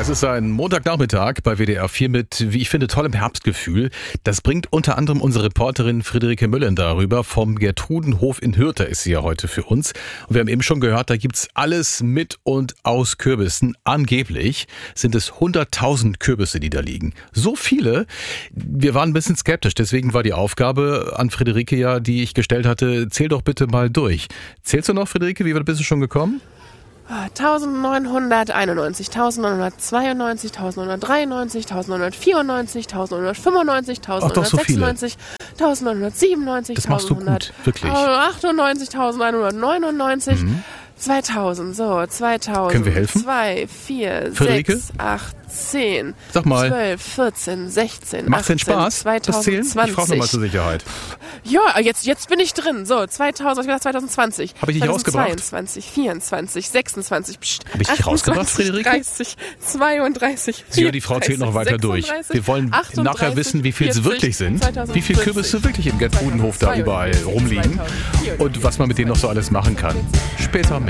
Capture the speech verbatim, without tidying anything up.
Es ist ein Montagnachmittag bei W D R vier mit, wie ich finde, tollem Herbstgefühl. Das bringt unter anderem unsere Reporterin Friederike Müllen darüber. Vom Gertrudenhof in Hürther ist sie ja heute für uns. Und wir haben eben schon gehört, da gibt's alles mit und aus Kürbissen. Angeblich sind es hunderttausend Kürbisse, die da liegen. So viele. Wir waren ein bisschen skeptisch. Deswegen war die Aufgabe an Friederike ja, die ich gestellt hatte, zähl doch bitte mal durch. Zählst du noch, Friederike? Wie weit bist du schon gekommen? neunzehnhunderteinundneunzig, neunzehnhundertzweiundneunzig, neunzehnhundertdreiundneunzig, neunzehnhundertvierundneunzig, neunzehnhundertfünfundneunzig, neunzehnhundertsechsundneunzig, neunzehnhundertsiebenundneunzig, Das machst du gut, wirklich. neunzehnhundertachtundneunzig, neunzehnhundertneunundneunzig, Mhm. zweitausend, so, zweitausend. Können wir helfen? zwei, vier, Friederike? sechs, acht, zehn, Sag mal. zwölf, vierzehn, sechzehn, Macht's denn achtzehn, Spaß, das Zählen? Ich frage zweitausendzwanzig. nochmal zur Sicherheit. Ja, jetzt, jetzt bin ich drin. So, zweitausend, was hab ich gesagt, zweitausendzwanzig. Hab ich dich rausgebracht? zweiundzwanzig, vierundzwanzig, sechsundzwanzig, pst, Hab ich dich rausgebracht, Friederike? dreißig, zweiunddreißig, Sie und die Frau zählt noch weiter durch. Wir wollen nachher wissen, wie viel es wirklich sind, wie viele Kürbisse wirklich im Gertrudenhof da überall rumliegen und was man mit denen noch so alles machen kann. Später mehr.